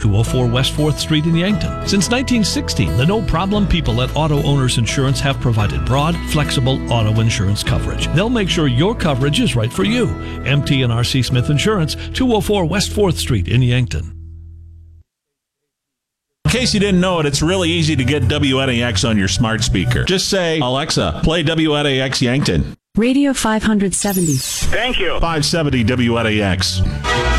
204 West 4th Street in Yankton. Since 1960, the No Problem people at Auto Owners Insurance have provided broad, flexible auto insurance coverage. They'll make sure your coverage is right for you. MT and RC Smith Insurance, 204 West 4th Street in Yankton. In case you didn't know it, it's really easy to get WNAX on your smart speaker. Just say, Alexa, play WNAX Yankton. Radio 570. Thank you. 570 WNAX.